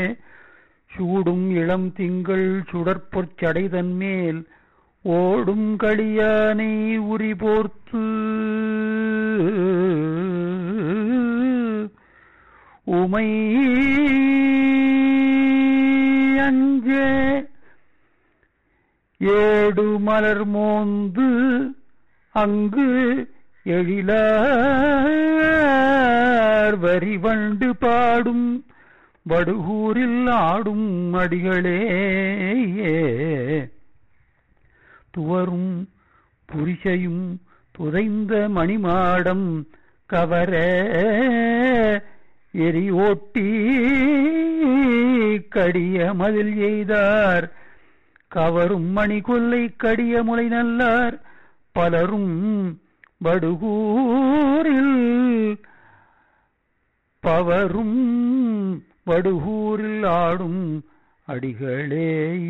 சூடும் இளம் திங்கள் சுடற்பொற் சடைதன்மேல் ஓடும் களியானை உரி போர்த்து உமை அஞ்சே ஏடு மலர் மோந்து அங்கு எழிலார் வரிவண்டு பாடும் வடுகூரில் ஆடும் அடிகளே துவரும் புரிசையும் துதைந்த மணிமாடம் கவர எரி ஓட்டி கடிய மதில் எய்தார் கவரும் மணி கொல்லை கடிய முலை நல்லார் பலரும் வடுகூரில் பவரும் வடுகூரில் ஆடும் அடிகளே.